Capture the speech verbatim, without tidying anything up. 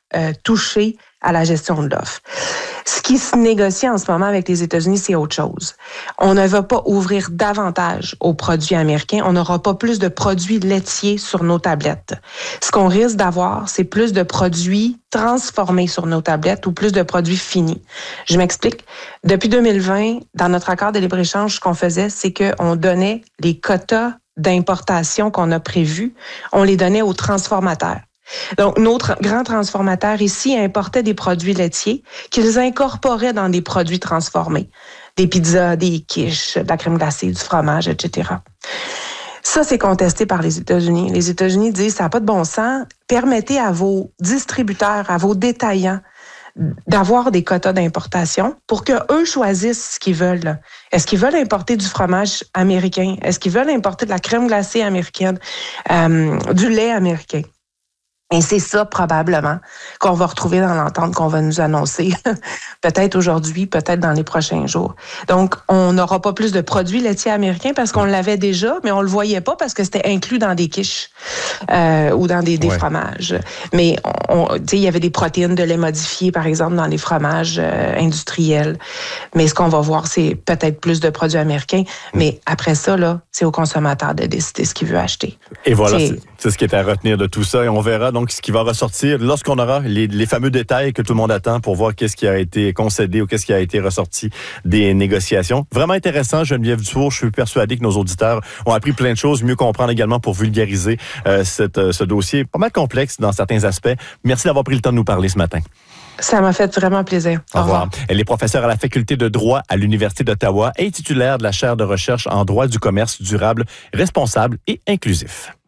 euh, toucher à la gestion de l'offre. Ce qui se négocie en ce moment avec les États-Unis, c'est autre chose. On ne va pas ouvrir davantage aux produits américains. On n'aura pas plus de produits laitiers sur nos tablettes. Ce qu'on risque d'avoir, c'est plus de produits transformés sur nos tablettes ou plus de produits finis. Je m'explique. Depuis deux mille vingt, dans notre accord de libre-échange, ce qu'on faisait, c'est qu'on donnait les quotas d'importation qu'on a prévus, on les donnait aux transformateurs. Donc, nos tra- grands transformateurs ici importaient des produits laitiers qu'ils incorporaient dans des produits transformés. Des pizzas, des quiches, de la crème glacée, du fromage, et cetera. Ça, c'est contesté par les États-Unis. Les États-Unis disent, ça n'a pas de bon sens. Permettez à vos distributeurs, à vos détaillants, d'avoir des quotas d'importation pour qu'eux choisissent ce qu'ils veulent. Est-ce qu'ils veulent importer du fromage américain? Est-ce qu'ils veulent importer de la crème glacée américaine? Euh, du lait américain? Et c'est ça, probablement, qu'on va retrouver dans l'entente qu'on va nous annoncer, peut-être aujourd'hui, peut-être dans les prochains jours. Donc, on n'aura pas plus de produits laitiers américains parce qu'on l'avait déjà, mais on le voyait pas parce que c'était inclus dans des quiches euh, ou dans des, des ouais. fromages. Mais on, tu sais, il y avait des protéines de lait modifiées, par exemple, dans les fromages euh, industriels. Mais ce qu'on va voir, c'est peut-être plus de produits américains. Mais après ça, là, c'est au consommateur de décider ce qu'il veut acheter. Et voilà, c'est, c'est ce qui est à retenir de tout ça. Et on verra donc ce qui va ressortir lorsqu'on aura les, les fameux détails que tout le monde attend pour voir qu'est-ce qui a été concédé ou qu'est-ce qui a été ressorti des négociations. Vraiment intéressant, Geneviève Dufour. Je suis persuadé que nos auditeurs ont appris plein de choses, mieux comprendre également pour vulgariser euh, cette, ce dossier pas mal complexe dans certains aspects. Merci d'avoir pris le temps de nous parler ce matin. Ça m'a fait vraiment plaisir. Au revoir. Elle est professeure à la faculté de droit à l'Université d'Ottawa et titulaire de la chaire de recherche en droit du commerce durable, responsable et inclusif.